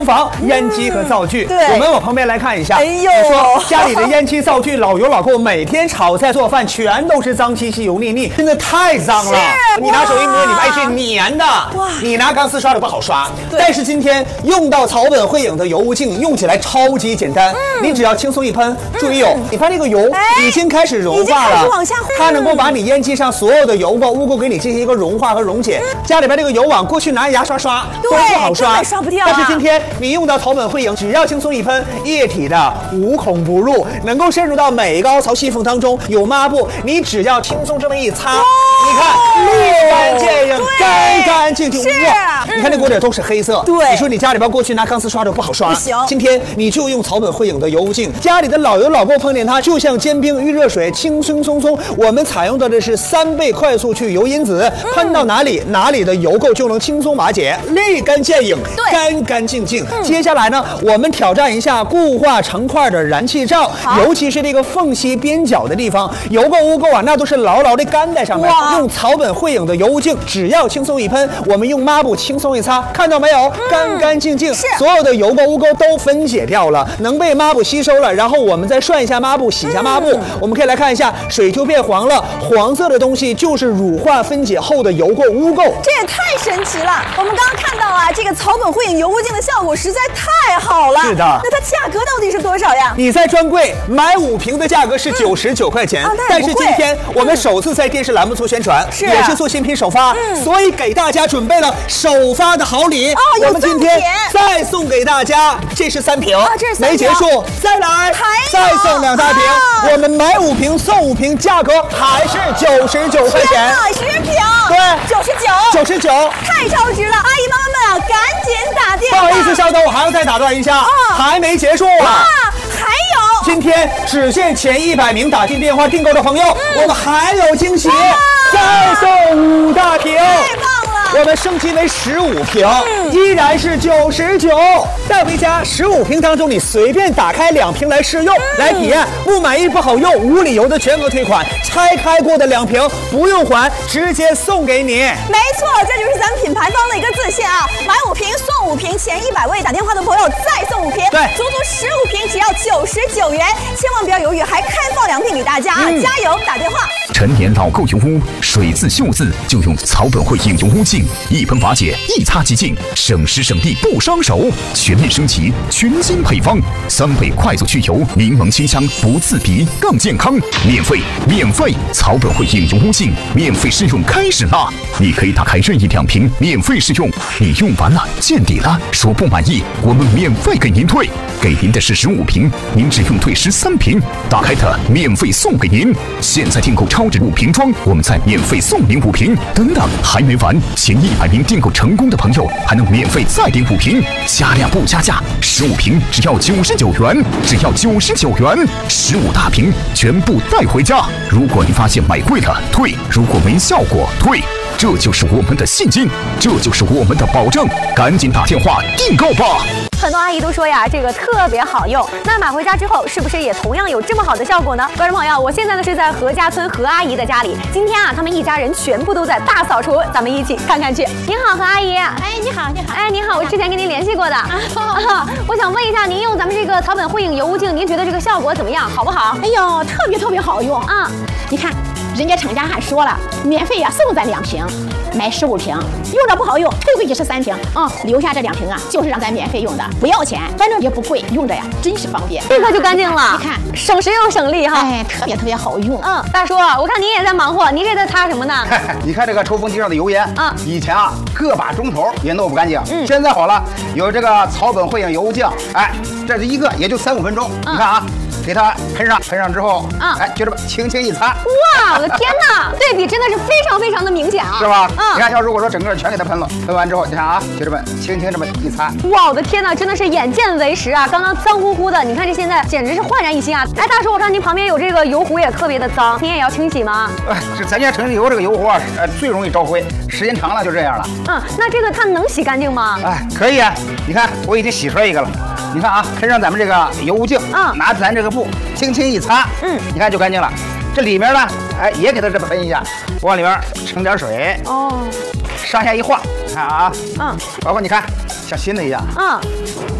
房烟机和灶具， 对， 我们往旁边来看一下。 哎呦， 你说家里的烟机、灶具老油老垢，每天炒菜做饭全都是脏兮兮、油腻腻，真的太脏了。你拿手一摸，你发现是粘的，你拿钢丝刷的不好刷。但是今天用到草本汇影的油污净，用起来超级简单，你只要轻松一喷，注意哦，你看这个油已经开始融化了，它能够把你烟机上所有的油垢、污垢给你进行一个融化和溶解。家里边这个油网，过去拿牙刷刷都不好刷， 刷不掉。 但是今天你用到草本汇影，只要轻松一喷，液体的无孔不入，能够渗入到每一个凹槽细缝当中。有抹布，你只要轻松这么一擦，你看立竿见影，干干净净。哇，你看这锅底都是黑色。 对， 你说你家里边过去拿钢丝刷的不好刷， 不行。 今天你就用草本汇影的油污净，家里的老油老垢碰见它，就像煎饼遇热水，轻轻松松。我们采用的是3倍快速去油因子，喷到哪里，哪里的油垢就能轻松瓦解，立竿见影，干干净净。接下来呢，我们挑战一下固化成块的燃气罩，尤其是这个缝隙边角的地方，油垢污垢啊，那都是牢牢的干在上面。用草本汇影的油污净，只要轻松一喷，我们用抹布轻松一擦，看到没有？干干净净，所有的油垢污垢都分解掉了，能被抹布吸收了。然后我们再涮一下抹布，洗一下抹布，我们可以来看一下，水就变黄了。黄色的东西就是乳化分解后的油垢污垢。 这也太神奇了！我们刚刚看到啊，这个草本汇影油污净的效果实在太好了。 是的， 那它价格到底是多少呀？ 你在专柜买5瓶的价格是99块钱，但是今天我们首次在电视栏目做宣传，也是做新品首发，所以给大家准备了首发的好礼。我们今天再送给大家，这是3瓶，没结束，再来，再送2大瓶。我们买5瓶送5瓶，价格还是99块钱。 10瓶， 对，99， 太超值了！阿姨妈妈们啊，赶紧打电话。 不好意思，稍等，我还要再打断一下，还没结束啊。 还有， 今天只限前100名打进电话订购的朋友，我们还有惊喜，再送5大瓶。 太棒了！ 我们升级为15瓶，依然是99，带回家15瓶当中，你随便打开2瓶来试用，来体验，不满意不好用，无理由的全额退款，拆开过的2瓶不用还，直接送给你。 没错，这就是咱们品牌方的一个自信啊！买5瓶送5瓶，前100位打电话的朋友再送5瓶， 对， 足足15瓶只要99元，千万不要犹豫，还开放2瓶给大家啊！加油，打电话！ 陈年老垢油污，水渍锈渍就用草本汇影油污净，一喷瓦解，一擦即净，省时省力不伤手。全面升级，全新配方，3倍快速去油，柠檬清香不刺鼻，更健康。免费！草本汇影油污净免费试用开始啦！你可以打开任意2瓶免费试用，你用完了见底了，说不满意，我们免费给您退，给您的是15瓶，您只用退13瓶，打开它免费送给您。现在订购超值5瓶装，我们再免费送您5瓶。等等，还没完，前100名订购成功的朋友还能免费再领5瓶，加量不加价，15瓶只要99元，只要99元，15大瓶全部带回家。如果你发现买贵了退，如果没效果退，这就是我们的信心，这就是我们的保证，赶紧打电话订购吧。 很多阿姨都说呀，这个特别好用。那买回家之后，是不是也同样有这么好的效果呢？观众朋友，我现在呢是在何家村何阿姨的家里。今天啊，他们一家人全部都在大扫除，咱们一起看看去。您好，何阿姨。 哎，你好，你好。 哎，您好，我之前跟您联系过的。我想问一下，您用咱们这个草本汇影油污净，您觉得这个效果怎么样？好不好？ 哎呦，特别好用啊！你看，人家厂家还说了，免费呀送咱2瓶，买15瓶，用着不好用，退回去是3瓶啊，留下这2瓶啊，就是让咱免费用的，不要钱，反正也不贵，用着呀真是方便， 立刻就干净了。 你看， 省时又省力哈。 哎，特别好用。 大叔，我看您也在忙活，您这在擦什么呢？ 你看这个抽风机上的油烟啊，以前啊个把钟头也弄不干净，现在好了，有这个草本汇影油污净，哎，这是一个也就3、5分钟，你看啊。给它喷上之后，哎，就这么轻轻一擦， 哇，我的天哪，对比真的是非常的明显啊， 是吧？你看，要如果说整个全给它喷了，喷完之后，你看啊，就这么轻这么一擦， 哇，我的天哪，真的是眼见为实啊！刚刚脏乎乎的，你看这现在简直是焕然一新啊！哎，大叔，我看您旁边有这个油壶也特别的脏，您也要清洗吗？ 这咱家城里油这个油壶啊，最容易招灰，时间长了就这样了。 那这个它能洗干净吗？ 哎，可以啊，你看我已经洗出来一个了。你看啊，喷上咱们这个油污净，拿咱这个布轻轻一擦，你看就干净了。 这里面呢，哎，也给它这么喷一下，往里面盛点水。 哦， 上下一晃，看啊， 嗯， 包括你看像新的一样， 嗯。